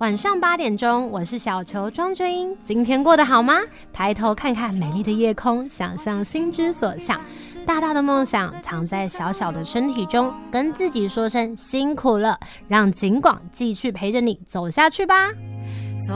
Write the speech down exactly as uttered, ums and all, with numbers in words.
晚上八点钟，我是小球庄娟英。今天过得好吗？抬头看看美丽的夜空，想象心之所向。大大的梦想藏在小小的身体中，跟自己说声辛苦了，让景广继续陪着你走下去吧。